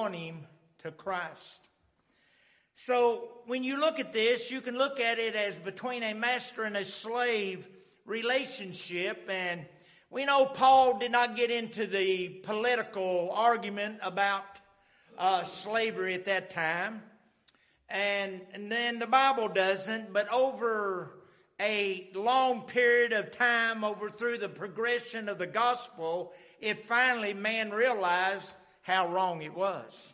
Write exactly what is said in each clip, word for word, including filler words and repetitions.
him to Christ. So when you look at this, you can look at it as between a master and a slave relationship. And we know Paul did not get into the political argument about uh, slavery at that time. And, and then the Bible doesn't, but over a long period of time, over through the progression of the gospel, it finally, man realized how wrong it was.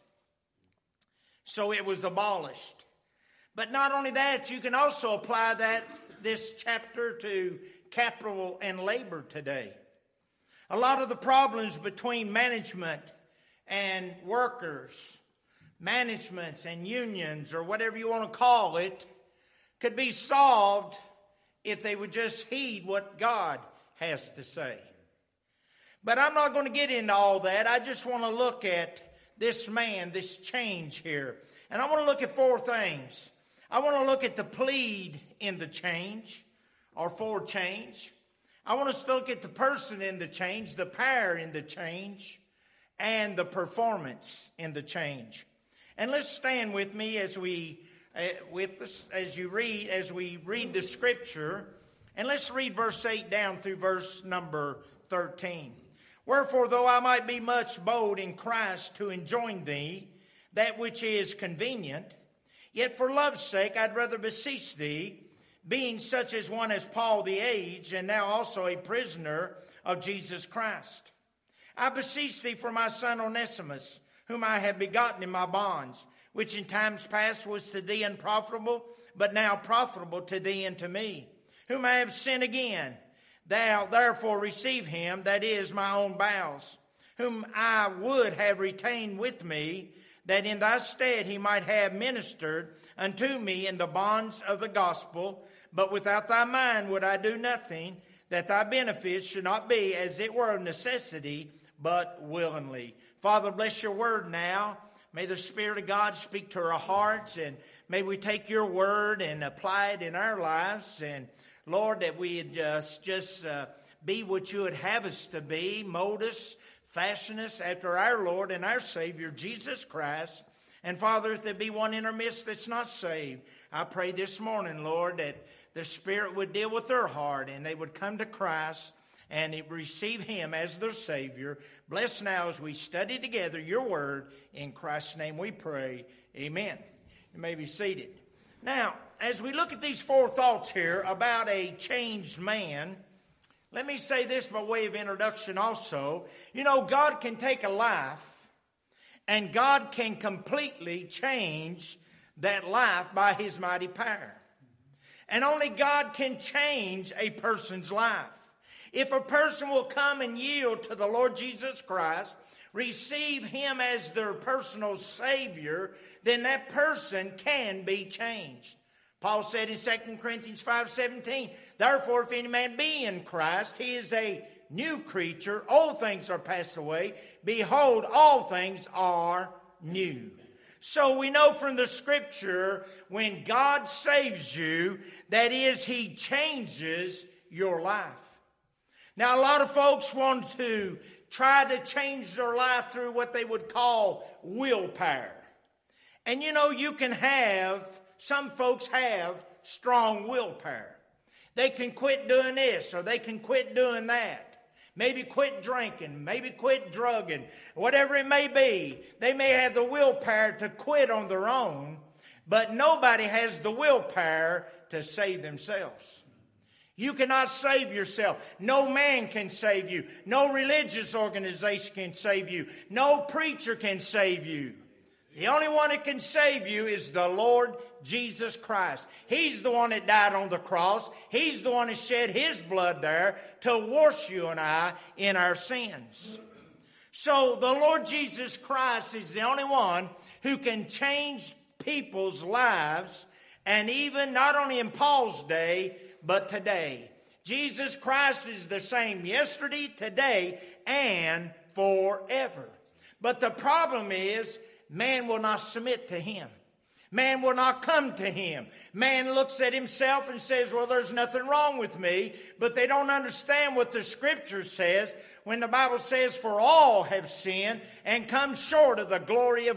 So it was abolished. But not only that, you can also apply that, this chapter, to capital and labor today. A lot of the problems between management and workers, managements and unions, or whatever you want to call it, could be solved if they would just heed what God has to say. But I'm not going to get into all that. I just want to look at this man, this change here. And I want to look at four things. I want to look at the plead in the change, or for change. I want us to look at the person in the change, the power in the change, and the performance in the change. And let's stand with me as we, uh, with this, as you read, as we read the scripture, and let's read verse eight down through verse number thirteen. Wherefore, though I might be much bold in Christ to enjoin thee that which is convenient, yet for love's sake I'd rather beseech thee, being such as one as Paul the aged, and now also a prisoner of Jesus Christ. I beseech thee for my son Onesimus, whom I have begotten in my bonds, which in times past was to thee unprofitable, but now profitable to thee and to me, whom I have sent again. Thou therefore receive him, that is my own bowels, whom I would have retained with me, that in thy stead he might have ministered unto me in the bonds of the gospel. But without thy mind would I do nothing, that thy benefit should not be as it were of necessity, but willingly. Father, bless your word now. May the Spirit of God speak to our hearts, and may we take your word and apply it in our lives. And Lord, that we just, just uh, be what you would have us to be, mold us, fashion us after our Lord and our Savior, Jesus Christ. And Father, if there be one in our midst that's not saved, I pray this morning, Lord, that the Spirit would deal with their heart and they would come to Christ and receive him as their Savior. Bless now as we study together your word. In Christ's name we pray. Amen. You may be seated. Now, as we look at these four thoughts here about a changed man, let me say this by way of introduction also. You know, God can take a life and God can completely change that life by his mighty power. And only God can change a person's life. If a person will come and yield to the Lord Jesus Christ, receive him as their personal Savior, then that person can be changed. Paul said in Second Corinthians five seventeen, therefore if any man be in Christ, he is a new creature. Old things are passed away. Behold, all things are new. So we know from the scripture, when God saves you, that is, he changes your life. Now, a lot of folks want to try to change their life through what they would call willpower. And you know, you can have, some folks have strong willpower. They can quit doing this or they can quit doing that. Maybe quit drinking, maybe quit drugging, whatever it may be. They may have the willpower to quit on their own, but nobody has the willpower to save themselves. You cannot save yourself. No man can save you. No religious organization can save you. No preacher can save you. The only one that can save you is the Lord Jesus Christ. He's the one that died on the cross. He's the one that shed his blood there to wash you and I in our sins. So the Lord Jesus Christ is the only one who can change people's lives, and even not only in Paul's day, but today. Jesus Christ is the same yesterday, today, and forever. But the problem is, man will not submit to him. Man will not come to him. Man looks at himself and says, well, there's nothing wrong with me. But they don't understand what the scripture says when the Bible says, for all have sinned and come short of the glory of